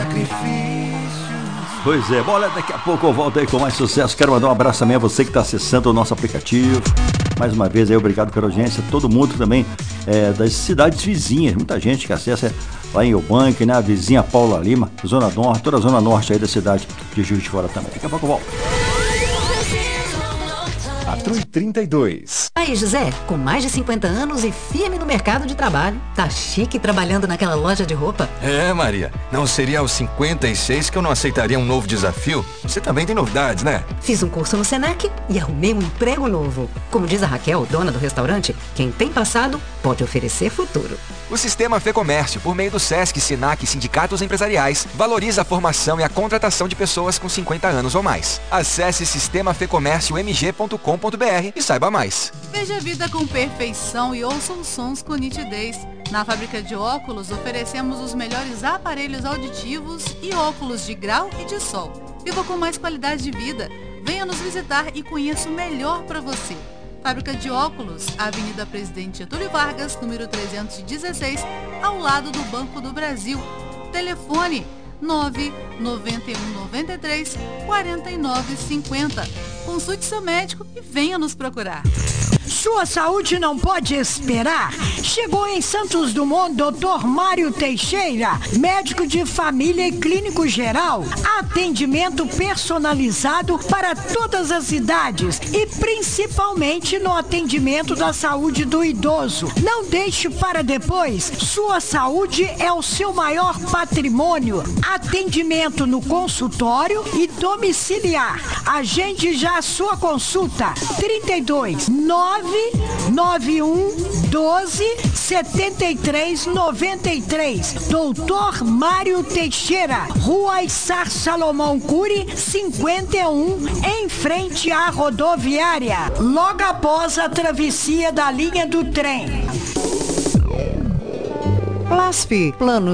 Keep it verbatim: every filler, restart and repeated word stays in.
Pois é, bora, daqui a pouco eu volto aí com mais sucesso. Quero mandar um abraço também a você que está acessando o nosso aplicativo. Mais uma vez aí, obrigado pela audiência. Todo mundo também é, das cidades vizinhas. Muita gente que acessa lá em Eubank, né? A vizinha Paula Lima, Zona Norte, toda a Zona Norte aí da cidade de Juiz de Fora também. Daqui a pouco eu volto. Patrulha trinta e dois. Aí, José, com mais de cinquenta anos e firme no mercado de trabalho. Tá chique trabalhando naquela loja de roupa? É, Maria. Não seria aos cinquenta e seis que eu não aceitaria um novo desafio? Você também tem novidades, né? Fiz um curso no Senac e arrumei um emprego novo. Como diz a Raquel, dona do restaurante, quem tem passado pode oferecer futuro. O Sistema Fê Comércio, por meio do Sesc, Senac e sindicatos empresariais, valoriza a formação e a contratação de pessoas com cinquenta anos ou mais. Acesse sistema fê comércio m g ponto com ponto b r e saiba mais. Veja a vida com perfeição e ouça os sons com nitidez. Na fábrica de óculos, oferecemos os melhores aparelhos auditivos e óculos de grau e de sol. Viva com mais qualidade de vida. Venha nos visitar e conheça o melhor para você. Fábrica de óculos, Avenida Presidente Getúlio Vargas, número trezentos e dezesseis, ao lado do Banco do Brasil. Telefone nove nove um nove três quatro nove cinco zero. Consulte seu médico e venha nos procurar. Sua saúde não pode esperar. Chegou em Santos Dumont doutor Mário Teixeira, médico de família e clínico geral. Atendimento personalizado para todas as idades e principalmente no atendimento da saúde do idoso. Não deixe para depois. Sua saúde é o seu maior patrimônio. Atendimento no consultório e domiciliar. Agende já a sua consulta. trinta e dois, nove nove um, doze, setenta e três, noventa e três. doutor Mário Teixeira, Rua Issar Salomão Cury, cinquenta e um, em frente à rodoviária, logo após a travessia da linha do trem. Plasp, plano